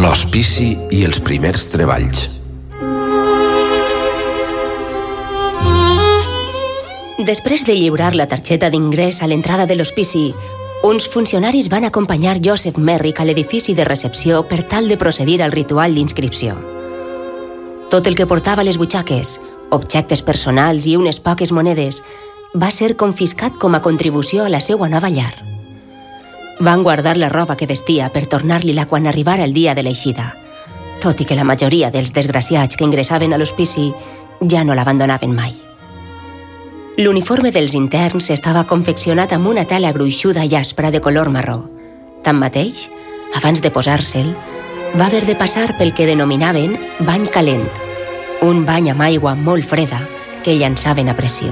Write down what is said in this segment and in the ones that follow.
L'hospici i els primers treballs. Després de lliurar la targeta d'ingrés a l'entrada de l'hospici, uns funcionaris van acompanyar Joseph Merrick a l'edifici de recepció per tal de procedir al ritual d'inscripció. Tot el que portava a les butxaques, objectes personals i unes poques monedes, va ser confiscat com a contribució a la seva nova llar. Van guardar la roba que vestia per tornar-li-la quan arribara el dia de l'eixida, tot i que la majoria dels desgraciats que ingressaven a l'hospici ja no l'abandonaven mai. L'uniforme dels interns estava confeccionat amb una tela gruixuda i aspra de color marró. Tanmateix, abans de posar-se'l, va haver de passar pel que denominaven bany calent, un bany amb aigua molt freda que llançaven a pressió.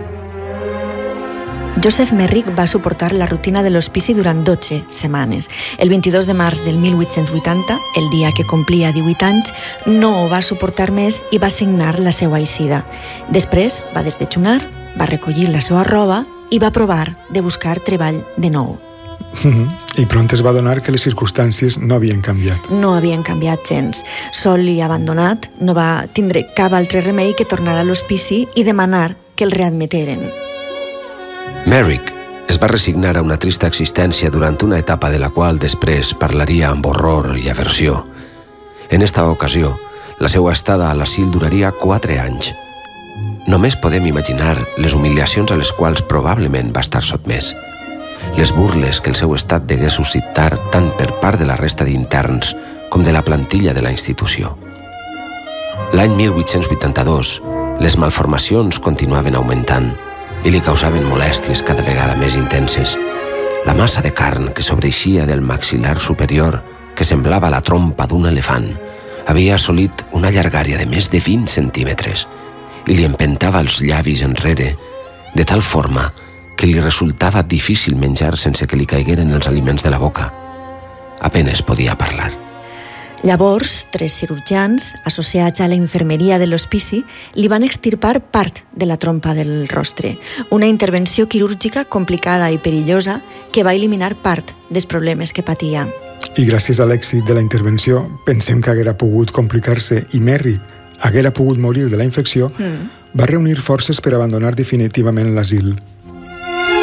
Joseph Merrick va suportar la rutina de l'hospici durant 12 setmanes. El 22 de març del 1880, el dia que complia 18 anys, no ho va suportar més i va signar la seva eixida. Després va desdejunar, va recollir la seva roba i va provar de buscar treball de nou. I pront es va adonar que les circumstàncies no havien canviat. No havien canviat gens. Sol i abandonat, no va tindre cap altre remei que tornar a l'hospici i demanar que el readmeteren. Merrick es va resignar a una trista existència durant una etapa de la qual després parlaria amb horror i aversió. En esta ocasió, la seva estada a l'asil duraria 4 anys. Només podem imaginar les humiliacions a les quals probablement va estar sotmès. Les burles que el seu estat degué suscitar tant per part de la resta d'interns com de la plantilla de la institució. L'any 1882, les malformacions continuaven augmentant i li causaven molèsties cada vegada més intenses. La massa de carn que sobreixia del maxil·lar superior, que semblava la trompa d'un elefant, havia assolit una llargària de més de 20 centímetres i li empentava els llavis enrere, de tal forma que li resultava difícil menjar sense que li caigueren els aliments de la boca. Apenes podia parlar. Llavors, 3 cirurgians, associats a la infermeria de l'hospici, li van extirpar part de la trompa del rostre. Una intervenció quirúrgica complicada i perillosa que va eliminar part dels problemes que patia. I gràcies a l'èxit de la intervenció, pensem que haguera pogut complicar-se i Merrick haguera pogut morir de la infecció, va reunir forces per abandonar definitivament l'asil.